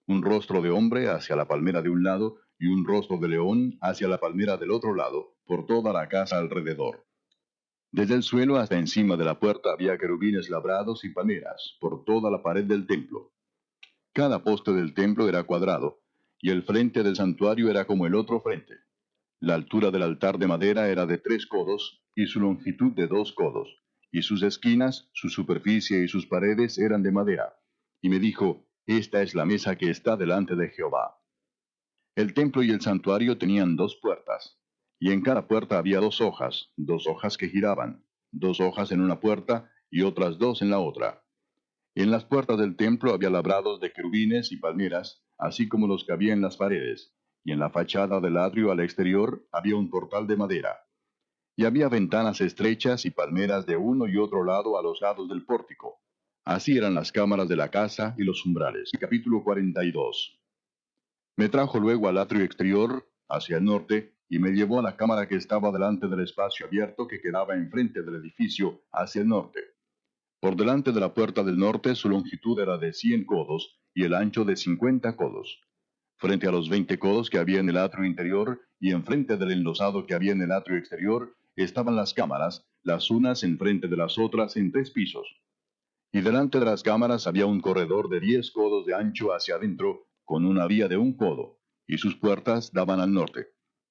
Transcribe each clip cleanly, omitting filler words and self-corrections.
un rostro de hombre hacia la palmera de un lado, y un rostro de león hacia la palmera del otro lado, por toda la casa alrededor. Desde el suelo hasta encima de la puerta había querubines labrados y palmeras, por toda la pared del templo. Cada poste del templo era cuadrado, y el frente del santuario era como el otro frente. La altura del altar de madera era de 3 codos, y su longitud de 2 codos, y sus esquinas, su superficie y sus paredes eran de madera. Y me dijo, esta es la mesa que está delante de Jehová. El templo y el santuario tenían 2 puertas, y en cada puerta había 2 hojas que giraban, 2 hojas en una puerta y otras 2 en la otra. En las puertas del templo había labrados de querubines y palmeras, así como los que había en las paredes, y en la fachada del atrio al exterior había un portal de madera. Y había ventanas estrechas y palmeras de uno y otro lado a los lados del pórtico. Así eran las cámaras de la casa y los umbrales. Capítulo 42. Me trajo luego al atrio exterior, hacia el norte, y me llevó a la cámara que estaba delante del espacio abierto que quedaba enfrente del edificio, hacia el norte. Por delante de la puerta del norte su longitud era de 100 codos, y el ancho de 50 codos. Frente a los 20 codos que había en el atrio interior, y enfrente del enlosado que había en el atrio exterior, estaban las cámaras, las unas enfrente de las otras en 3 pisos. Y delante de las cámaras había un corredor de 10 codos de ancho hacia adentro, con una vía de 1 codo, y sus puertas daban al norte.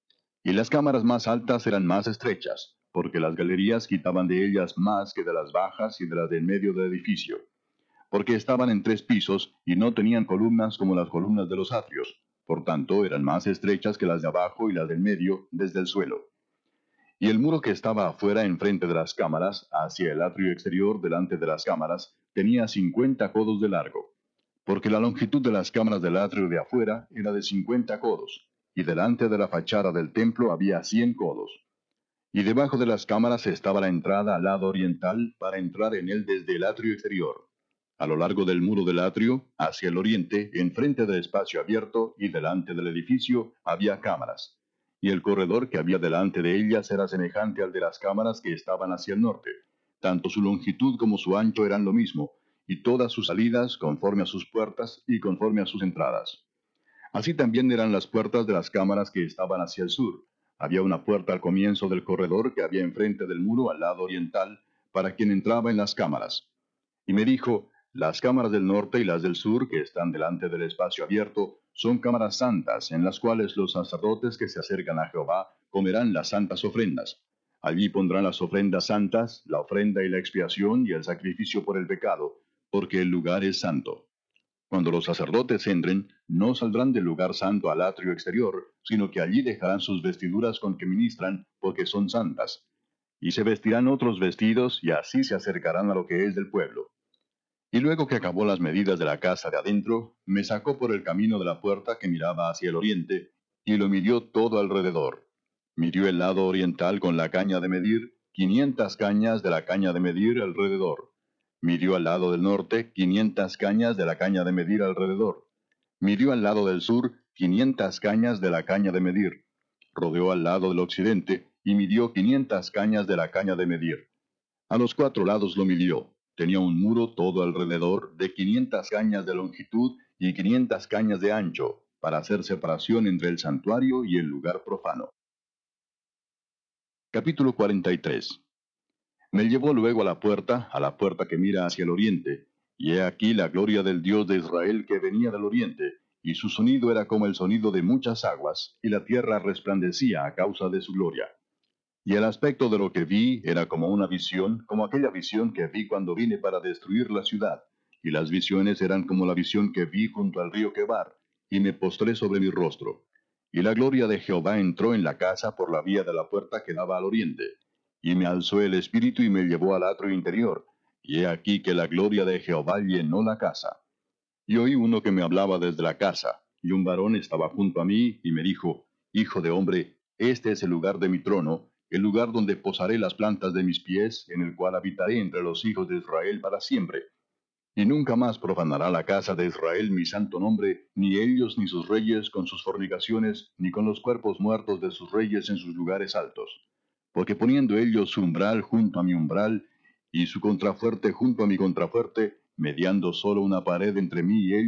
Y las cámaras más altas eran más estrechas, porque las galerías quitaban de ellas más que de las bajas y de las del medio del edificio, porque estaban en 3 pisos y no tenían columnas como las columnas de los atrios, por tanto eran más estrechas que las de abajo y las del medio desde el suelo. Y el muro que estaba afuera enfrente de las cámaras, hacia el atrio exterior delante de las cámaras, tenía 50 codos de largo, porque la longitud de las cámaras del atrio de afuera era de 50 codos, y delante de la fachada del templo había 100 codos. Y debajo de las cámaras estaba la entrada al lado oriental para entrar en él desde el atrio exterior. A lo largo del muro del atrio, hacia el oriente, enfrente del espacio abierto y delante del edificio, había cámaras. Y el corredor que había delante de ellas era semejante al de las cámaras que estaban hacia el norte. Tanto su longitud como su ancho eran lo mismo, y todas sus salidas conforme a sus puertas y conforme a sus entradas. Así también eran las puertas de las cámaras que estaban hacia el sur. Había una puerta al comienzo del corredor que había enfrente del muro al lado oriental, para quien entraba en las cámaras. Y me dijo, las cámaras del norte y las del sur, que están delante del espacio abierto, son cámaras santas, en las cuales los sacerdotes que se acercan a Jehová comerán las santas ofrendas. Allí pondrán las ofrendas santas, la ofrenda y la expiación y el sacrificio por el pecado, porque el lugar es santo. Cuando los sacerdotes entren, no saldrán del lugar santo al atrio exterior, sino que allí dejarán sus vestiduras con que ministran, porque son santas. Y se vestirán otros vestidos, y así se acercarán a lo que es del pueblo. Y luego que acabó las medidas de la casa de adentro, me sacó por el camino de la puerta que miraba hacia el oriente, y lo midió todo alrededor. Midió el lado oriental con la caña de medir, 500 cañas de la caña de medir alrededor. Midió al lado del norte 500 cañas de la caña de medir alrededor. Midió al lado del sur 500 cañas de la caña de medir. Rodeó al lado del occidente y midió 500 cañas de la caña de medir. A los 4 lados lo midió. Tenía un muro todo alrededor de 500 cañas de longitud y 500 cañas de ancho, para hacer separación entre el santuario y el lugar profano. Capítulo 43. Me llevó luego a la puerta que mira hacia el oriente, y he aquí la gloria del Dios de Israel que venía del oriente, y su sonido era como el sonido de muchas aguas, y la tierra resplandecía a causa de su gloria. Y el aspecto de lo que vi era como una visión, como aquella visión que vi cuando vine para destruir la ciudad, y las visiones eran como la visión que vi junto al río Quebar, y me postré sobre mi rostro. Y la gloria de Jehová entró en la casa por la vía de la puerta que daba al oriente. Y me alzó el espíritu y me llevó al atrio interior, y he aquí que la gloria de Jehová llenó la casa. Y oí uno que me hablaba desde la casa, y un varón estaba junto a mí, y me dijo, Hijo de hombre, este es el lugar de mi trono, el lugar donde posaré las plantas de mis pies, en el cual habitaré entre los hijos de Israel para siempre. Y nunca más profanará la casa de Israel mi santo nombre, ni ellos ni sus reyes con sus fornicaciones, ni con los cuerpos muertos de sus reyes en sus lugares altos. Porque poniendo ellos su umbral junto a mi umbral, y su contrafuerte junto a mi contrafuerte, mediando solo una pared entre mí y ellos,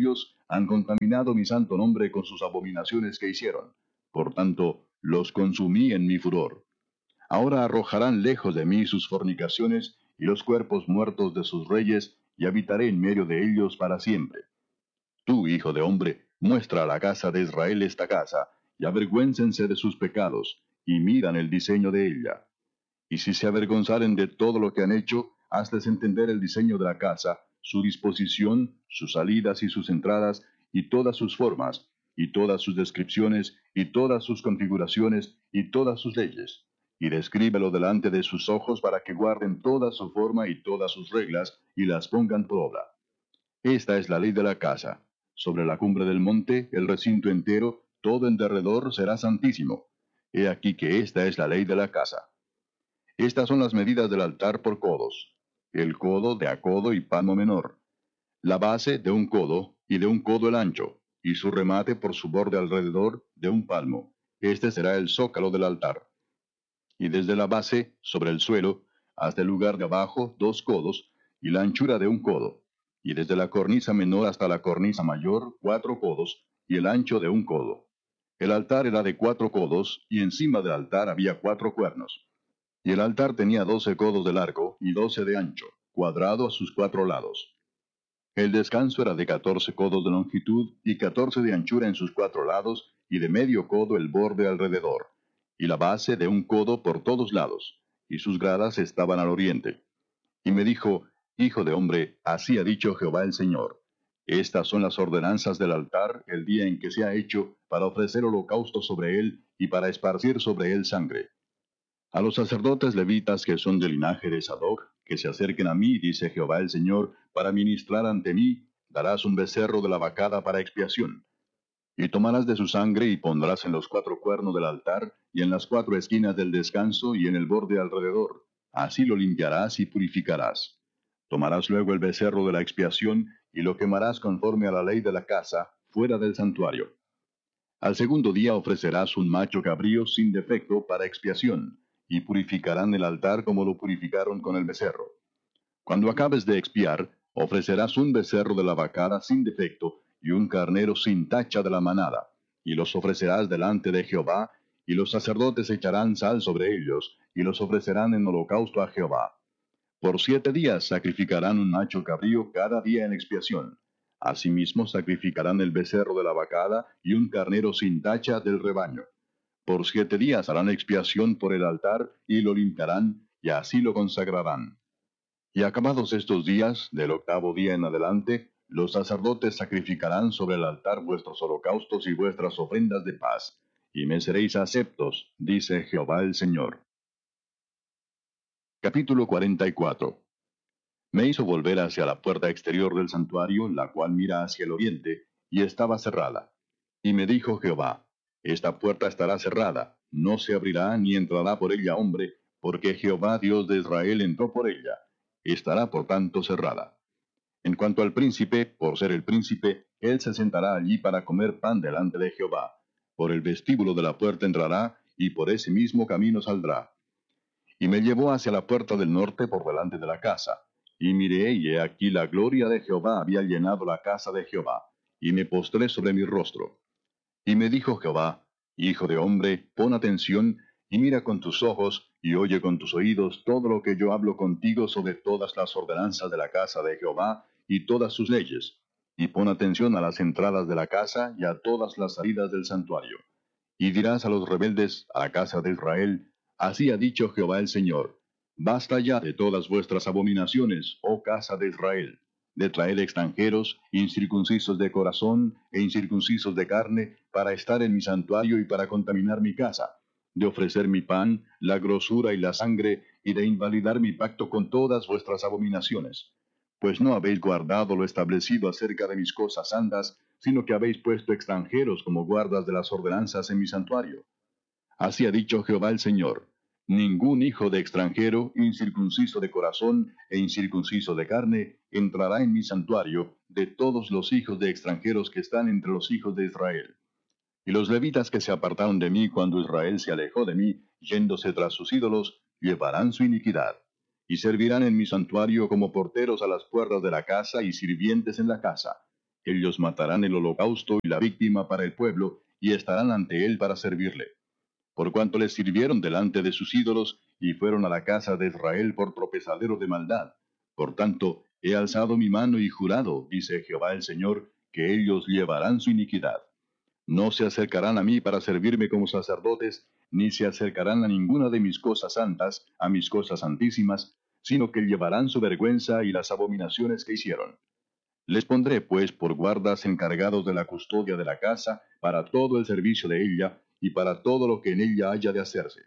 han contaminado mi santo nombre con sus abominaciones que hicieron. Por tanto, los consumí en mi furor. Ahora arrojarán lejos de mí sus fornicaciones y los cuerpos muertos de sus reyes, y habitaré en medio de ellos para siempre. Tú, hijo de hombre, muestra a la casa de Israel esta casa, y avergüéncense de sus pecados, y miran el diseño de ella. Y si se avergonzaren de todo lo que han hecho, hazles entender el diseño de la casa, su disposición, sus salidas y sus entradas, y todas sus formas, y todas sus descripciones, y todas sus configuraciones, y todas sus leyes. Y descríbelo delante de sus ojos para que guarden toda su forma y todas sus reglas, y las pongan por obra. Esta es la ley de la casa. Sobre la cumbre del monte, el recinto entero, todo en derredor será santísimo. He aquí que esta es la ley de la casa. Estas son las medidas del altar por codos. El codo de a codo y palmo menor. La base de un codo y de un codo el ancho, y su remate por su borde alrededor de un palmo. Este será el zócalo del altar. Y desde la base, sobre el suelo, hasta el lugar de abajo, 2 codos, y la anchura de un codo. Y desde la cornisa menor hasta la cornisa mayor, 4 codos, y el ancho de un codo. El altar era de 4 codos, y encima del altar había 4 cuernos. Y el altar tenía 12 codos de largo y 12 de ancho, cuadrado a sus 4 lados. El descanso era de 14 codos de longitud y 14 de anchura en sus 4 lados, y de medio codo el borde alrededor, y la base de un codo por todos lados, y sus gradas estaban al oriente. Y me dijo, Hijo de hombre, así ha dicho Jehová el Señor. Estas son las ordenanzas del altar el día en que se ha hecho para ofrecer holocausto sobre él y para esparcir sobre él sangre. A los sacerdotes levitas que son del linaje de Sadoc, que se acerquen a mí, dice Jehová el Señor, para ministrar ante mí, darás un becerro de la vacada para expiación. Y tomarás de su sangre y pondrás en los 4 cuernos del altar, y en las 4 esquinas del descanso, y en el borde alrededor. Así lo limpiarás y purificarás. Tomarás luego el becerro de la expiación, y lo quemarás conforme a la ley de la casa, fuera del santuario. Al segundo día ofrecerás un macho cabrío sin defecto para expiación, y purificarán el altar como lo purificaron con el becerro. Cuando acabes de expiar, ofrecerás un becerro de la vacada sin defecto, y un carnero sin tacha de la manada, y los ofrecerás delante de Jehová, y los sacerdotes echarán sal sobre ellos, y los ofrecerán en holocausto a Jehová. Por 7 días sacrificarán un macho cabrío cada día en expiación. Asimismo sacrificarán el becerro de la vacada y un carnero sin tacha del rebaño. Por 7 días harán expiación por el altar y lo limpiarán, y así lo consagrarán. Y acabados estos días, del 8º día en adelante, los sacerdotes sacrificarán sobre el altar vuestros holocaustos y vuestras ofrendas de paz, y me seréis aceptos, dice Jehová el Señor. Capítulo 44. Me hizo volver hacia la puerta exterior del santuario, la cual mira hacia el oriente, y estaba cerrada. Y me dijo Jehová, esta puerta estará cerrada, no se abrirá ni entrará por ella hombre, porque Jehová Dios de Israel entró por ella. Estará por tanto cerrada. En cuanto al príncipe, por ser el príncipe, él se sentará allí para comer pan delante de Jehová. Por el vestíbulo de la puerta entrará, y por ese mismo camino saldrá. Y me llevó hacia la puerta del norte por delante de la casa. Y miré, y he aquí la gloria de Jehová había llenado la casa de Jehová. Y me postré sobre mi rostro. Y me dijo Jehová, Hijo de hombre, pon atención, y mira con tus ojos, y oye con tus oídos todo lo que yo hablo contigo sobre todas las ordenanzas de la casa de Jehová, y todas sus leyes. Y pon atención a las entradas de la casa, y a todas las salidas del santuario. Y dirás a los rebeldes, a la casa de Israel, así ha dicho Jehová el Señor, basta ya de todas vuestras abominaciones, oh casa de Israel, de traer extranjeros, incircuncisos de corazón e incircuncisos de carne, para estar en mi santuario y para contaminar mi casa, de ofrecer mi pan, la grosura y la sangre, y de invalidar mi pacto con todas vuestras abominaciones. Pues no habéis guardado lo establecido acerca de mis cosas santas, sino que habéis puesto extranjeros como guardas de las ordenanzas en mi santuario. Así ha dicho Jehová el Señor, ningún hijo de extranjero, incircunciso de corazón e incircunciso de carne, entrará en mi santuario de todos los hijos de extranjeros que están entre los hijos de Israel. Y los levitas que se apartaron de mí cuando Israel se alejó de mí, yéndose tras sus ídolos, llevarán su iniquidad. Y servirán en mi santuario como porteros a las puertas de la casa y sirvientes en la casa. Ellos matarán el holocausto y la víctima para el pueblo, y estarán ante él para servirle. Por cuanto les sirvieron delante de sus ídolos, y fueron a la casa de Israel por tropezadero de maldad. Por tanto, he alzado mi mano y jurado, dice Jehová el Señor, que ellos llevarán su iniquidad. No se acercarán a mí para servirme como sacerdotes, ni se acercarán a ninguna de mis cosas santas, a mis cosas santísimas, sino que llevarán su vergüenza y las abominaciones que hicieron. Les pondré, pues, por guardas encargados de la custodia de la casa, para todo el servicio de ella, y para todo lo que en ella haya de hacerse.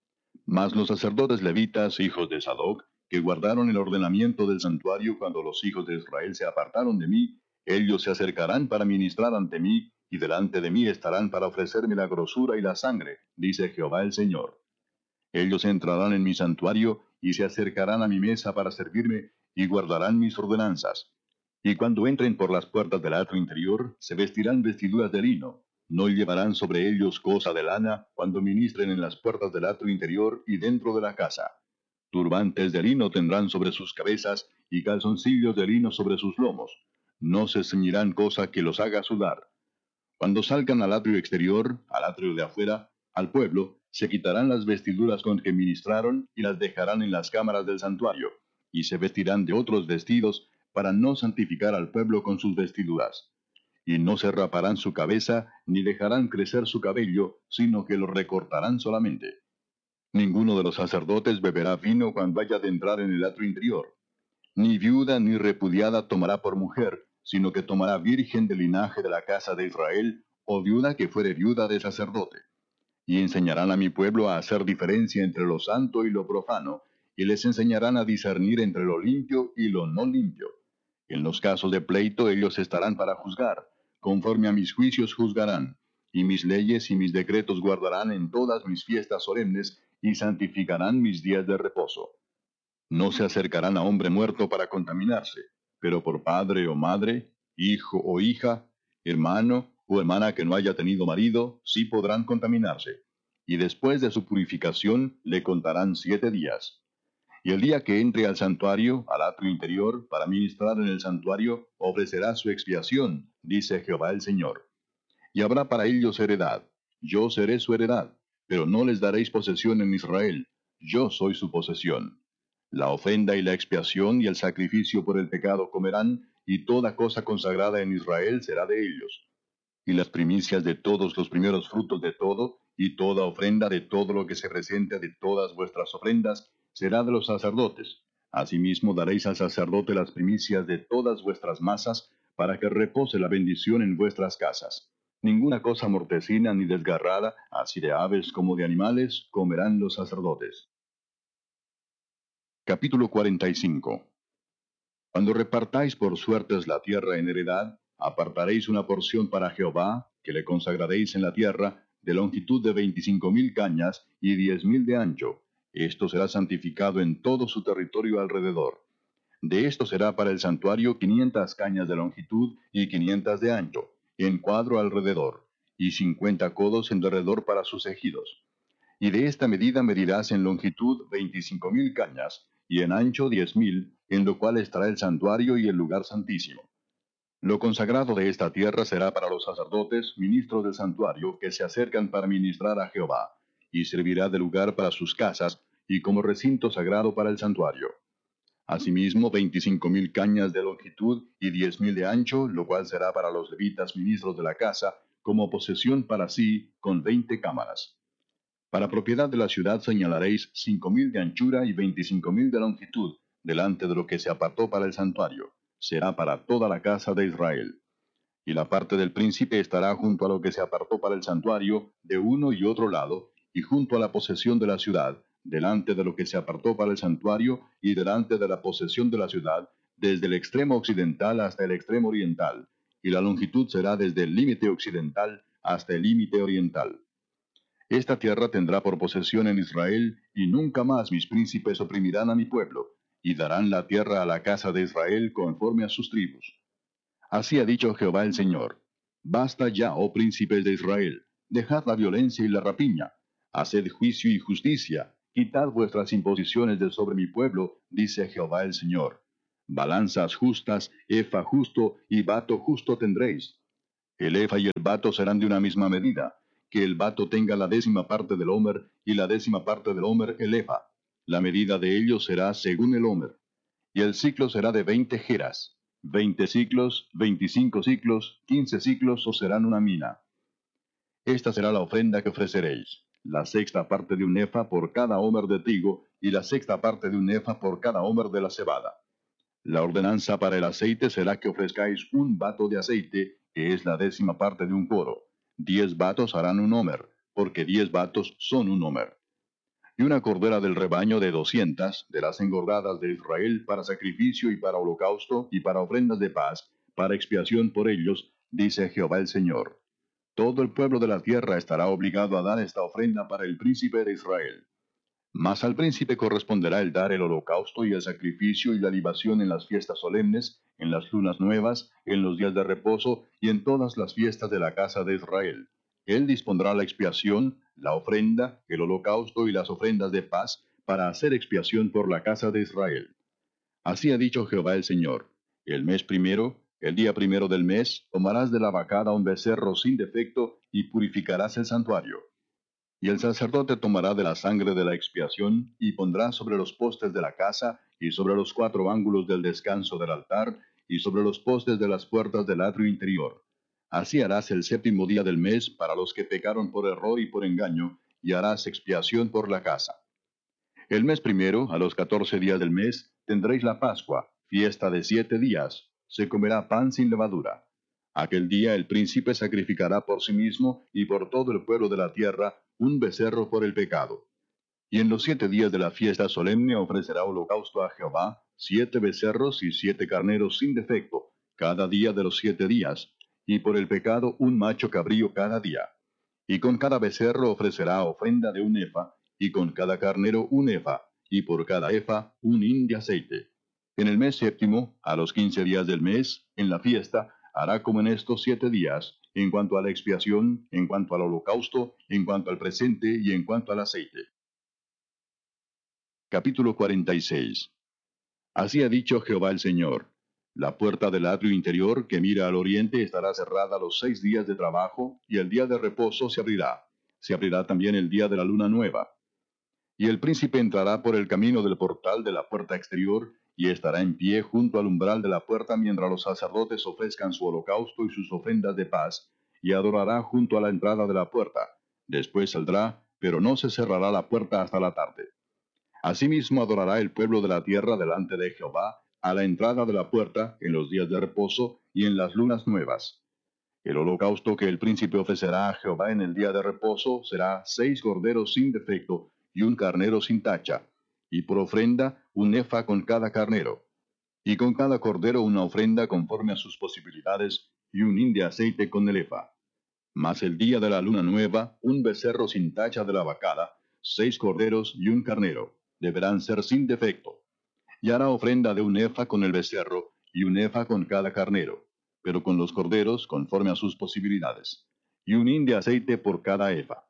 Mas los sacerdotes levitas, hijos de Sadoc, que guardaron el ordenamiento del santuario cuando los hijos de Israel se apartaron de mí, ellos se acercarán para ministrar ante mí, y delante de mí estarán para ofrecerme la grosura y la sangre, dice Jehová el Señor. Ellos entrarán en mi santuario, y se acercarán a mi mesa para servirme, y guardarán mis ordenanzas. Y cuando entren por las puertas del atrio interior, se vestirán vestiduras de lino. No llevarán sobre ellos cosa de lana cuando ministren en las puertas del atrio interior y dentro de la casa. Turbantes de lino tendrán sobre sus cabezas, y calzoncillos de lino sobre sus lomos. No se ceñirán cosa que los haga sudar. Cuando salgan al atrio exterior, al atrio de afuera, al pueblo, se quitarán las vestiduras con que ministraron y las dejarán en las cámaras del santuario, y se vestirán de otros vestidos para no santificar al pueblo con sus vestiduras. Y no se raparán su cabeza, ni dejarán crecer su cabello, sino que lo recortarán solamente. Ninguno de los sacerdotes beberá vino cuando haya de entrar en el atrio interior, ni viuda ni repudiada tomará por mujer, sino que tomará virgen del linaje de la casa de Israel, o viuda que fuere viuda de sacerdote. Y enseñarán a mi pueblo a hacer diferencia entre lo santo y lo profano, y les enseñarán a discernir entre lo limpio y lo no limpio. En los casos de pleito ellos estarán para juzgar, conforme a mis juicios juzgarán, y mis leyes y mis decretos guardarán en todas mis fiestas solemnes, y santificarán mis días de reposo. No se acercarán a hombre muerto para contaminarse, pero por padre o madre, hijo o hija, hermano o hermana que no haya tenido marido, sí podrán contaminarse. Y después de su purificación le contarán 7 días. Y el día que entre al santuario, al atrio interior, para ministrar en el santuario, ofrecerá su expiación, dice Jehová el Señor. Y habrá para ellos heredad. Yo seré su heredad, pero no les daréis posesión en Israel. Yo soy su posesión. La ofrenda y la expiación y el sacrificio por el pecado comerán, y toda cosa consagrada en Israel será de ellos. Y las primicias de todos los primeros frutos de todo, y toda ofrenda de todo lo que se presente de todas vuestras ofrendas, será de los sacerdotes. Asimismo daréis al sacerdote las primicias de todas vuestras masas, para que repose la bendición en vuestras casas. Ninguna cosa mortecina ni desgarrada, así de aves como de animales, comerán los sacerdotes. Capítulo 45. Cuando repartáis por suertes la tierra en heredad, apartaréis una porción para Jehová, que le consagraréis en la tierra, de longitud de 25,000 cañas y 10,000 de ancho. Esto será santificado en todo su territorio alrededor. De esto será para el santuario 500 cañas de longitud y 500 de ancho, en cuadro alrededor, y 50 codos en derredor para sus ejidos. Y de esta medida medirás en longitud 25,000 cañas, y en ancho 10,000, en lo cual estará el santuario y el lugar santísimo. Lo consagrado de esta tierra será para los sacerdotes, ministros del santuario, que se acercan para ministrar a Jehová, y servirá de lugar para sus casas, y como recinto sagrado para el santuario. Asimismo, 25,000 cañas de longitud y 10,000 de ancho, lo cual será para los levitas ministros de la casa, como posesión para sí, con 20 cámaras. Para propiedad de la ciudad señalaréis 5,000 de anchura y 25,000 de longitud, delante de lo que se apartó para el santuario. Será para toda la casa de Israel. Y la parte del príncipe estará junto a lo que se apartó para el santuario, de uno y otro lado, y junto a la posesión de la ciudad, delante de lo que se apartó para el santuario, y delante de la posesión de la ciudad, desde el extremo occidental hasta el extremo oriental, y la longitud será desde el límite occidental hasta el límite oriental. Esta tierra tendrá por posesión en Israel, y nunca más mis príncipes oprimirán a mi pueblo, y darán la tierra a la casa de Israel conforme a sus tribus. Así ha dicho Jehová el Señor. Basta ya, oh príncipes de Israel, dejad la violencia y la rapiña, haced juicio y justicia, quitad vuestras imposiciones de sobre mi pueblo, dice Jehová el Señor. Balanzas justas, efa justo y bato justo tendréis. El efa y el bato serán de una misma medida, que el bato tenga la 10ª parte del homer, y la 10ª parte del homer el efa. La medida de ellos será según el homer. Y el ciclo será de 20 geras. 20 ciclos, 25 ciclos, 15 ciclos os serán una mina. Esta será la ofrenda que ofreceréis: la 6ª parte de un efa por cada homer de trigo, y la 6ª parte de un efa por cada homer de la cebada. La ordenanza para el aceite será que ofrezcáis un bato de aceite, que es la 10ª parte de un coro. 10 batos harán un homer, porque 10 batos son un homer. Y una cordera del rebaño de 200, de las engordadas de Israel, para sacrificio y para holocausto y para ofrendas de paz, para expiación por ellos, dice Jehová el Señor. Todo el pueblo de la tierra estará obligado a dar esta ofrenda para el príncipe de Israel. Mas al príncipe corresponderá el dar el holocausto y el sacrificio y la libación en las fiestas solemnes, en las lunas nuevas, en los días de reposo y en todas las fiestas de la casa de Israel. Él dispondrá la expiación, la ofrenda, el holocausto y las ofrendas de paz, para hacer expiación por la casa de Israel. Así ha dicho Jehová el Señor: el mes primero, el día primero del mes, tomarás de la vacada un becerro sin defecto, y purificarás el santuario. Y el sacerdote tomará de la sangre de la expiación, y pondrá sobre los postes de la casa, y sobre los 4 ángulos del descanso del altar, y sobre los postes de las puertas del atrio interior. Así harás el 7º día del mes para los que pecaron por error y por engaño, y harás expiación por la casa. El mes primero, a los 14 días del mes, tendréis la Pascua, fiesta de 7 días. Se comerá pan sin levadura. Aquel día el príncipe sacrificará por sí mismo y por todo el pueblo de la tierra un becerro por el pecado. Y en los 7 días de la fiesta solemne ofrecerá holocausto a Jehová 7 becerros y 7 carneros sin defecto, cada día de los 7 días, y por el pecado un macho cabrío cada día. Y con cada becerro ofrecerá ofrenda de un efa, y con cada carnero un efa, y por cada efa un hin de aceite. En el mes séptimo, a los 15 días del mes, en la fiesta, hará como en estos 7 días, en cuanto a la expiación, en cuanto al holocausto, en cuanto al presente y en cuanto al aceite. Capítulo 46. Así ha dicho Jehová el Señor: la puerta del atrio interior que mira al oriente estará cerrada los 6 días de trabajo, y el día de reposo se abrirá. Se abrirá también el día de la luna nueva. Y el príncipe entrará por el camino del portal de la puerta exterior, y estará en pie junto al umbral de la puerta mientras los sacerdotes ofrezcan su holocausto y sus ofrendas de paz, y adorará junto a la entrada de la puerta. Después saldrá, pero no se cerrará la puerta hasta la tarde. Asimismo adorará el pueblo de la tierra delante de Jehová, a la entrada de la puerta, en los días de reposo y en las lunas nuevas. El holocausto que el príncipe ofrecerá a Jehová en el día de reposo será 6 corderos sin defecto y un carnero sin tacha, y por ofrenda un efa con cada carnero, y con cada cordero una ofrenda conforme a sus posibilidades, y un hin de aceite con el efa. Mas el día de la luna nueva, un becerro sin tacha de la vacada, 6 corderos y un carnero, deberán ser sin defecto. Y hará ofrenda de un efa con el becerro, y un efa con cada carnero, pero con los corderos conforme a sus posibilidades, y un hin de aceite por cada efa.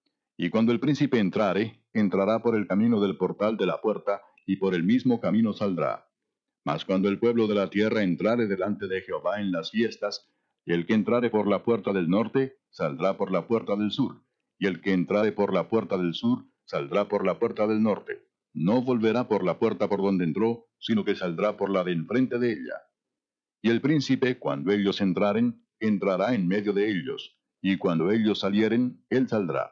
Y cuando el príncipe entrare, entrará por el camino del portal de la puerta, y por el mismo camino saldrá. Mas cuando el pueblo de la tierra entrare delante de Jehová en las fiestas, el que entrare por la puerta del norte, saldrá por la puerta del sur, y el que entrare por la puerta del sur, saldrá por la puerta del norte. No volverá por la puerta por donde entró, sino que saldrá por la de enfrente de ella. Y el príncipe, cuando ellos entraren, entrará en medio de ellos, y cuando ellos salieren, él saldrá.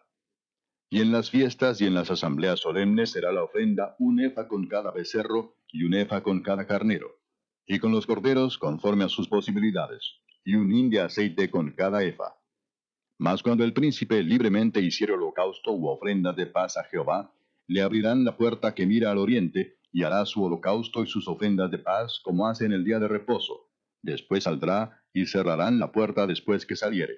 Y en las fiestas y en las asambleas solemnes será la ofrenda un efa con cada becerro y un efa con cada carnero, y con los corderos conforme a sus posibilidades, y un hin de aceite con cada efa. Mas cuando el príncipe libremente hiciere holocausto u ofrenda de paz a Jehová, le abrirán la puerta que mira al oriente, y hará su holocausto y sus ofrendas de paz como hace en el día de reposo. Después saldrá, y cerrarán la puerta después que saliere.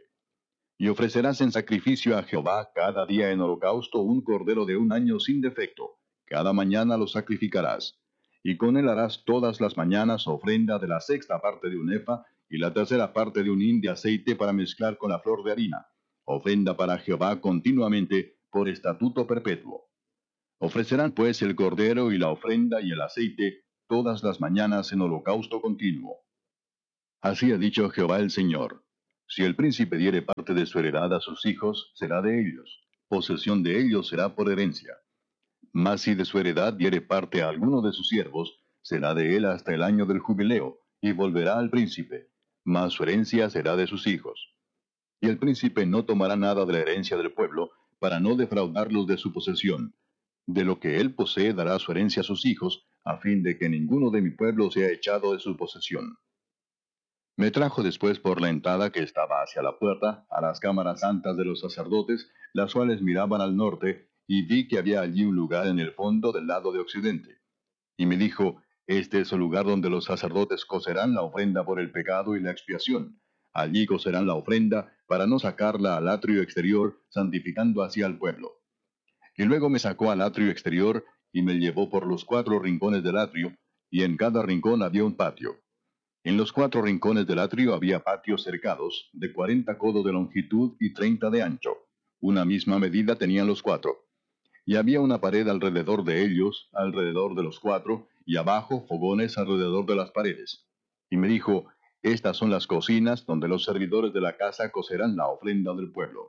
Y ofrecerás en sacrificio a Jehová cada día en holocausto un cordero de un año sin defecto. Cada mañana lo sacrificarás. Y con él harás todas las mañanas ofrenda de la 6ª parte de un efa y la 3ª parte de un hin de aceite para mezclar con la flor de harina. Ofrenda para Jehová continuamente por estatuto perpetuo. Ofrecerán pues el cordero y la ofrenda y el aceite, todas las mañanas en holocausto continuo. Así ha dicho Jehová el Señor. Si el príncipe diere parte de su heredad a sus hijos, será de ellos. Posesión de ellos será por herencia. Mas si de su heredad diere parte a alguno de sus siervos, será de él hasta el año del jubileo, y volverá al príncipe. Mas su herencia será de sus hijos. Y el príncipe no tomará nada de la herencia del pueblo, para no defraudarlos de su posesión. De lo que él posee dará su herencia a sus hijos, a fin de que ninguno de mi pueblo sea echado de su posesión. Me trajo después por la entrada que estaba hacia la puerta, a las cámaras santas de los sacerdotes, las cuales miraban al norte, y vi que había allí un lugar en el fondo del lado de occidente. Y me dijo, este es el lugar donde los sacerdotes cocerán la ofrenda por el pecado y la expiación. Allí cocerán la ofrenda, para no sacarla al atrio exterior, santificando así al pueblo. Y luego me sacó al atrio exterior, y me llevó por los 4 rincones del atrio, y en cada rincón había un patio. En los 4 rincones del atrio había patios cercados, de 40 codos de longitud y 30 de ancho. Una misma medida tenían los 4. Y había una pared alrededor de ellos, alrededor de los 4, y abajo fogones alrededor de las paredes. Y me dijo, estas son las cocinas donde los servidores de la casa cocerán la ofrenda del pueblo.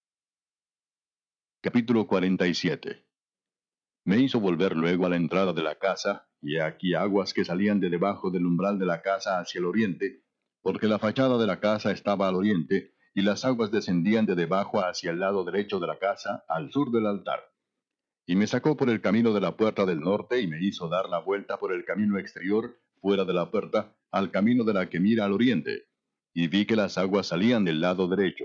Capítulo 47. Me hizo volver luego a la entrada de la casa, y he aquí aguas que salían de debajo del umbral de la casa hacia el oriente, porque la fachada de la casa estaba al oriente, y las aguas descendían de debajo hacia el lado derecho de la casa, al sur del altar. Y me sacó por el camino de la puerta del norte, y me hizo dar la vuelta por el camino exterior, fuera de la puerta, al camino de la que mira al oriente. Y vi que las aguas salían del lado derecho.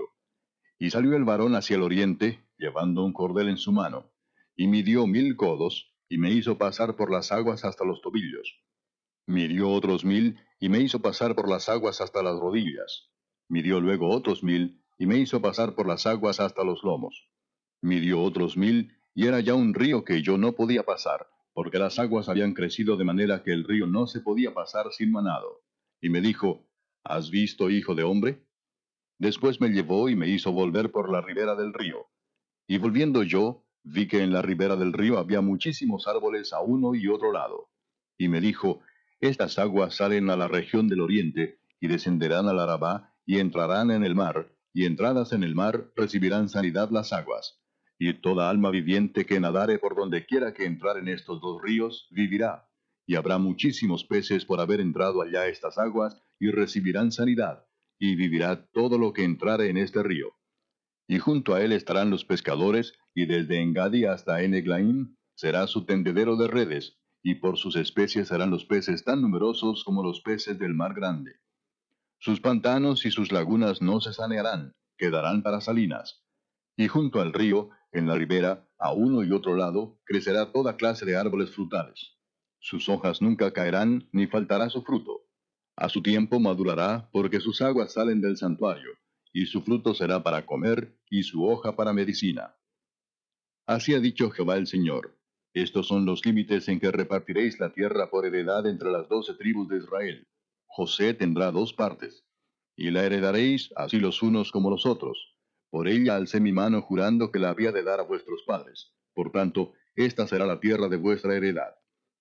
Y salió el varón hacia el oriente, llevando un cordel en su mano, y midió 1000 codos, y me hizo pasar por las aguas hasta los tobillos. Midió otros 1000, y me hizo pasar por las aguas hasta las rodillas. Midió luego otros 1000, y me hizo pasar por las aguas hasta los lomos. Midió otros 1000, y era ya un río que yo no podía pasar, porque las aguas habían crecido de manera que el río no se podía pasar sin manado. Y me dijo, ¿Has visto, hijo de hombre? Después me llevó y me hizo volver por la ribera del río. Y volviendo yo, vi que en la ribera del río había muchísimos árboles a uno y otro lado. Y me dijo, estas aguas salen a la región del oriente, y descenderán al Arabá, y entrarán en el mar, y entradas en el mar recibirán sanidad las aguas. Y toda alma viviente que nadare por donde quiera que entrar en estos 2 ríos, vivirá. Y habrá muchísimos peces por haber entrado allá estas aguas, y recibirán sanidad, y vivirá todo lo que entrare en este río. Y junto a él estarán los pescadores, y desde Engadi hasta Eneglaim será su tendedero de redes, y por sus especies serán los peces tan numerosos como los peces del mar grande. Sus pantanos y sus lagunas no se sanearán, quedarán para salinas. Y junto al río, en la ribera, a uno y otro lado, crecerá toda clase de árboles frutales. Sus hojas nunca caerán, ni faltará su fruto. A su tiempo madurará, porque sus aguas salen del santuario, y su fruto será para comer, y su hoja para medicina. Así ha dicho Jehová el Señor. Estos son los límites en que repartiréis la tierra por heredad entre las 12 tribus de Israel. José tendrá 2 partes. Y la heredaréis así los unos como los otros. Por ella alcé mi mano jurando que la había de dar a vuestros padres. Por tanto, esta será la tierra de vuestra heredad.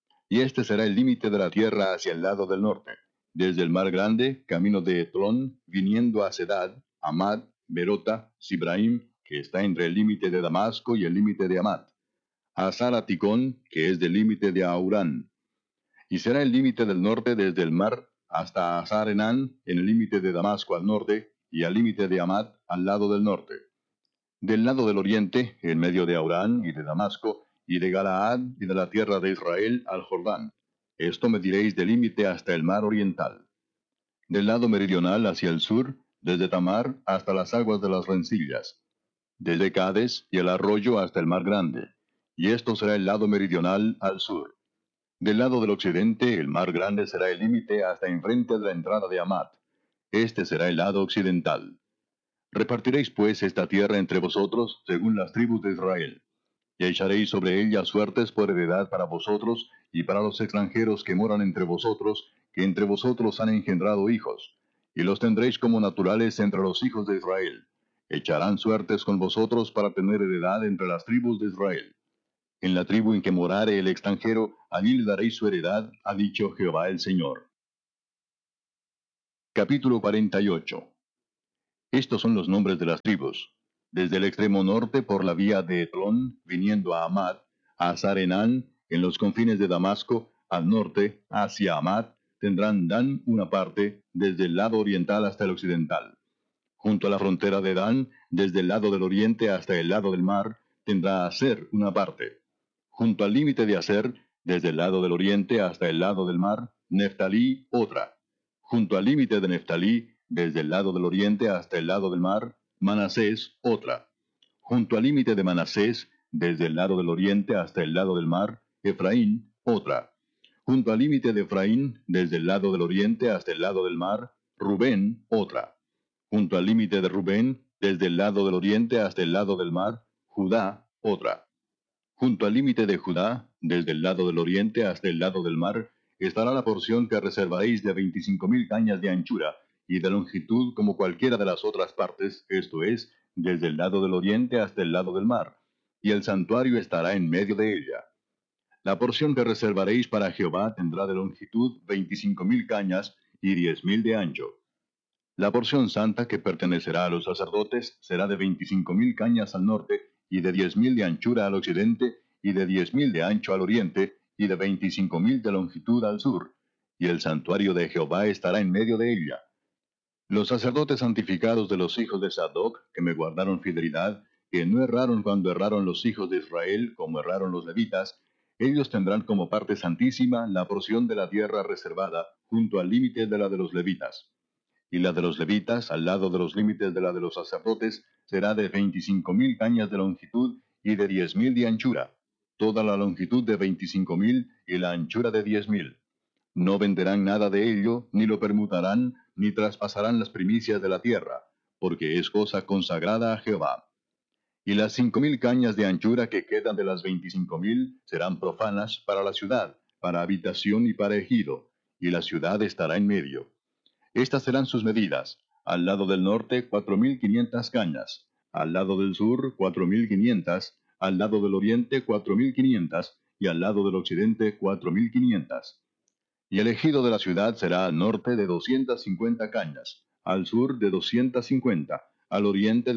Y este será el límite de la tierra hacia el lado del norte, desde el mar grande, camino de Etlón, viniendo a Sedad, Amad, Berota, Sibraim, que está entre el límite de Damasco y el límite de Amat, a Ticón, que es del límite de Aurán. Y será el límite del norte desde el mar hasta Azar Enán, en el límite de Damasco al norte, y al límite de Amat al lado del norte. Del lado del oriente, en medio de Aurán y de Damasco, y de Galaad y de la tierra de Israel al Jordán. Esto mediréis del límite hasta el mar oriental. Del lado meridional hacia el sur, desde Tamar hasta las aguas de las rencillas. Desde Cades y el arroyo hasta el mar grande. Y esto será el lado meridional al sur. Del lado del occidente, el mar grande será el límite hasta enfrente de la entrada de Amat. Este será el lado occidental. Repartiréis pues esta tierra entre vosotros, según las tribus de Israel. Y echaréis sobre ella suertes por heredad para vosotros y para los extranjeros que moran entre vosotros, que entre vosotros han engendrado hijos. Y los tendréis como naturales entre los hijos de Israel. Echarán suertes con vosotros para tener heredad entre las tribus de Israel. En la tribu en que morare el extranjero, allí le daréis su heredad, ha dicho Jehová el Señor. Capítulo 48. Estos son los nombres de las tribus. Desde el extremo norte por la vía de Etlón, viniendo a Amad, a Sarenán, en los confines de Damasco, al norte, hacia Amad, tendrán Dan una parte, desde el lado oriental hasta el occidental. Junto a la frontera de Dan, desde el lado del oriente hasta el lado del mar, tendrá Aser una parte. Junto al límite de Aser, desde el lado del oriente hasta el lado del mar, Neftalí otra. Junto al límite de Neftalí, desde el lado del oriente hasta el lado del mar, Manasés otra. Junto al límite de Manasés, desde el lado del oriente hasta el lado del mar, Efraín otra. Junto al límite de Efraín, desde el lado del oriente hasta el lado del mar, Rubén otra. Junto al límite de Rubén, desde el lado del oriente hasta el lado del mar, Judá otra. Junto al límite de Judá, desde el lado del oriente hasta el lado del mar, estará la porción que reservaréis de 25,000 cañas de anchura y de longitud como cualquiera de las otras partes, esto es, desde el lado del oriente hasta el lado del mar, y el santuario estará en medio de ella. La porción que reservaréis para Jehová tendrá de longitud 25,000 cañas y 10,000 de ancho. La porción santa que pertenecerá a los sacerdotes será de 25,000 cañas al norte, y de 10,000 de anchura al occidente, y de 10,000 de ancho al oriente, y de 25,000 de longitud al sur. Y el santuario de Jehová estará en medio de ella. Los sacerdotes santificados de los hijos de Sadoc, que me guardaron fidelidad, que no erraron cuando erraron los hijos de Israel, como erraron los levitas, ellos tendrán como parte santísima la porción de la tierra reservada, junto al límite de la de los levitas. Y la de los levitas, al lado de los límites de la de los sacerdotes, será de 25,000 cañas de longitud y de 10,000 de anchura, toda la longitud de 25,000 y la anchura de 10,000. No venderán nada de ello, ni lo permutarán, ni traspasarán las primicias de la tierra, porque es cosa consagrada a Jehová. Y las 5,000 cañas de anchura que quedan de las 25,000 serán profanas para la ciudad, para habitación y para ejido, y la ciudad estará en medio. Estas serán sus medidas: al lado del norte 4,500 cañas, al lado del sur 4,500, al lado del oriente 4,500, y al lado del occidente 4,500. Y el ejido de la ciudad será al norte de 250 cañas, al sur de 250, al oriente de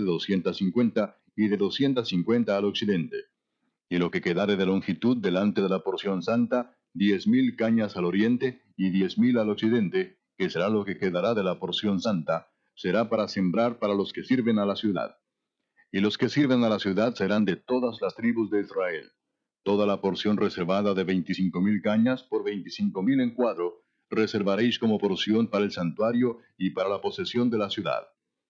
250, y de 250 al occidente. Y lo que quedare de longitud delante de la porción santa, 10,000 cañas al oriente y 10,000 al occidente, que será lo que quedará de la porción santa, será para sembrar para los que sirven a la ciudad. Y los que sirven a la ciudad serán de todas las tribus de Israel. Toda la porción reservada de 25,000 cañas por 25,000 en cuadro, reservaréis como porción para el santuario y para la posesión de la ciudad.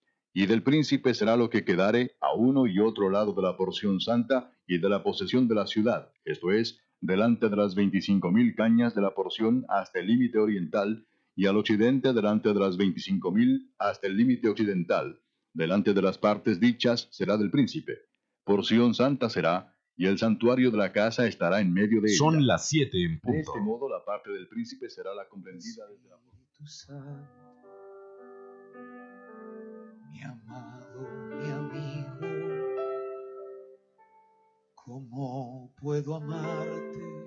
Y del príncipe será lo que quedare a uno y otro lado de la porción santa y de la posesión de la ciudad, esto es, delante de las 25,000 cañas de la porción hasta el límite oriental, y al occidente delante de las 25,000 hasta el límite occidental. Delante de las partes dichas será del príncipe. Porción santa será, y el santuario de la casa estará en medio de ella. Son las 7 en De este punto. modo la parte del príncipe será la comprendida desde la porción. Espíritu Santo, mi amado, mi amigo, ¿cómo puedo amarte